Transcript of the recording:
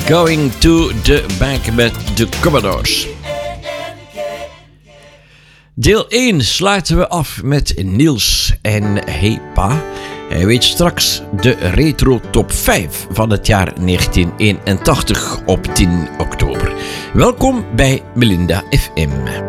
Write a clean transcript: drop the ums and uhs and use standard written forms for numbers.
Going to the Bank met de Commodores. Deel 1 sluiten we af met Niels en Hey Pa. Hij weet straks de retro top 5 van het jaar 1981 op 10 oktober. Welkom bij Melinda FM.